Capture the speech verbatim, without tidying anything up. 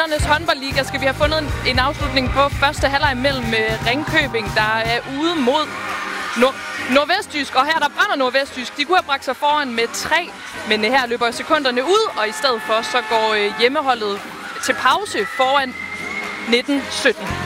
Kvindernes håndboldliga skal vi have fundet en, en afslutning på første halvleg mellem Ringkøbing, der er ude mod Nord Nordvestjysk. Og her der brænder Nordvestjysk. De kunne have bragt sig foran med tre, men her løber sekunderne ud, og i stedet for så går hjemmeholdet til pause foran nitten sytten.